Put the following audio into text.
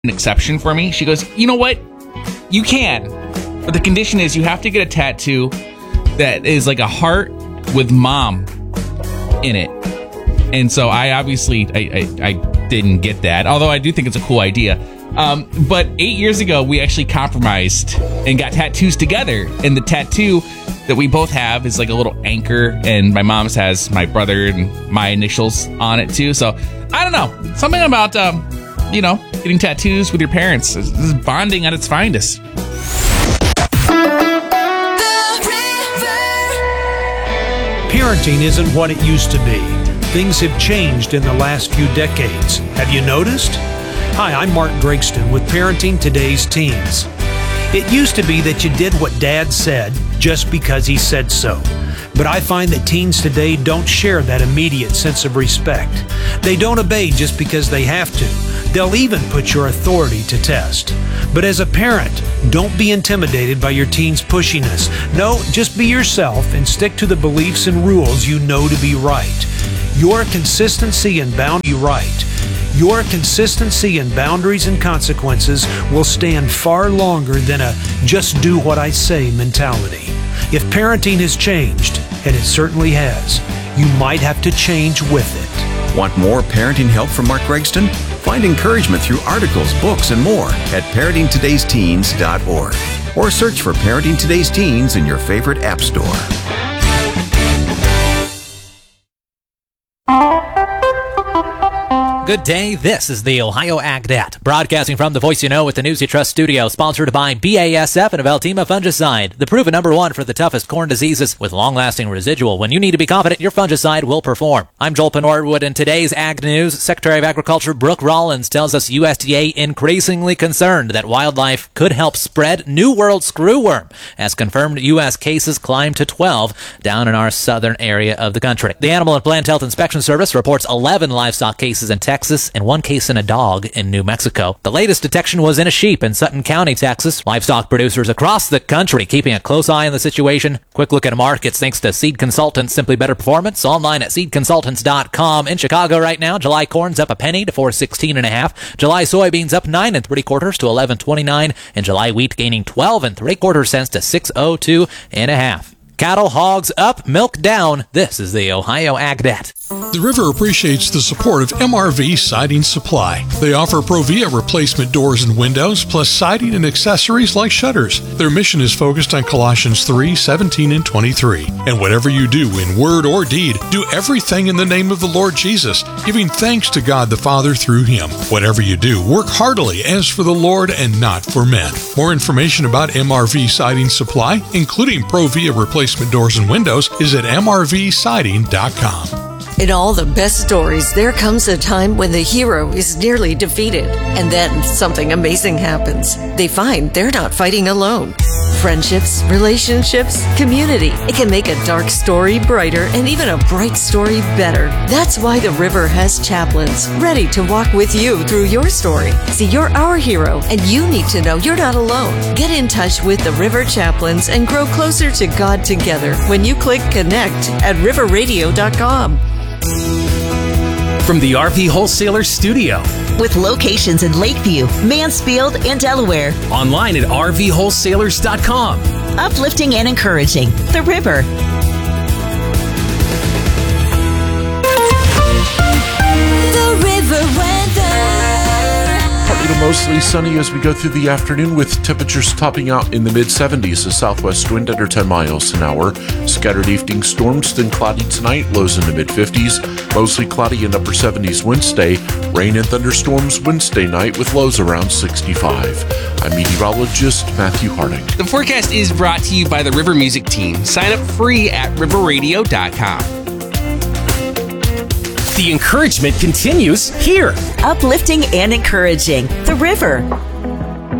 an exception for me. She goes, you know what? You can. But the condition is you have to get a tattoo that is like a heart with mom in it. And so I didn't get that, although I do think it's a cool idea. But 8 years ago, we actually compromised and got tattoos together. And the tattoo that we both have is like a little anchor, and my mom's has my brother and my initials on it too. So I don't know, something about getting tattoos with your parents is bonding at its finest. Parenting isn't what it used to be. Things have changed in the last few decades. Have you noticed? Hi, I'm Mark Gregston with Parenting Today's Teens. It used to be that you did what Dad said just because he said so. But I find that teens today don't share that immediate sense of respect. They don't obey just because they have to. They'll even put your authority to test. But as a parent, don't be intimidated by your teen's pushiness. No, just be yourself and stick to the beliefs and rules you know to be right. Your consistency and Your consistency in boundaries and consequences will stand far longer than a just do what I say mentality. If parenting has changed, and it certainly has, you might have to change with it. Want more parenting help from Mark Gregston? Find encouragement through articles, books, and more at parentingtodaysteens.org or search for Parenting Today's Teens in your favorite app store. Good day. This is the Ohio AgNet, broadcasting from the Voice You Know with the News You Trust studio, sponsored by BASF and Veltima Fungicide, the proven #1 for the toughest corn diseases with long-lasting residual. When you need to be confident your fungicide will perform. I'm Joel Penorwood. In today's Ag News, Secretary of Agriculture Brooke Rollins tells us USDA increasingly concerned that wildlife could help spread New World screwworm, as confirmed U.S. cases climb to 12 down in our southern area of the country. The Animal and Plant Health Inspection Service reports 11 livestock cases in Texas and 1 case in a dog in New Mexico. The latest detection was in a sheep in Sutton County, Texas. Livestock producers across the country keeping a close eye on the situation. Quick look at markets thanks to Seed Consultants, Simply Better Performance, online at seedconsultants.com. In Chicago right now, July corn's up a penny to $4.16 1/2. July soybeans up 9 3/4 to $11.29, and July wheat gaining 12 3/4 cents to $6.02 1/2. Cattle, hogs up, milk down. This is the Ohio AgNet. The River appreciates the support of MRV Siding Supply. They offer Provia replacement doors and windows, plus siding and accessories like shutters. Their mission is focused on Colossians 3:17 and 23. And whatever you do in word or deed, do everything in the name of the Lord Jesus, giving thanks to God the Father through Him. Whatever you do, work heartily as for the Lord and not for men. More information about MRV Siding Supply, including Provia replacement doors and windows, is at mrvsiding.com. In all the best stories, there comes a time when the hero is nearly defeated, and then something amazing happens. They find they're not fighting alone. Friendships, relationships, community. It can make a dark story brighter and even a bright story better. That's why the River has chaplains ready to walk with you through your story. See, you're our hero, and you need to know you're not alone. Get in touch with the River Chaplains and grow closer to God together when you click connect at riverradio.com. From the RV Wholesaler Studio, with locations in Lakeview, Mansfield, and Delaware. Online at rvwholesalers.com. Uplifting and encouraging. The River. The River weather. Partly to mostly sunny as we go through the afternoon, with temperatures topping out in the mid-70s. A southwest wind under 10 miles an hour. Scattered evening storms, then cloudy tonight, lows in the mid-50s. Mostly cloudy and upper 70s Wednesday. Rain and thunderstorms Wednesday night with lows around 65. I'm meteorologist Matthew Harding. The forecast is brought to you by the River Music Team. Sign up free at riverradio.com. The encouragement continues here. Uplifting and encouraging. The River.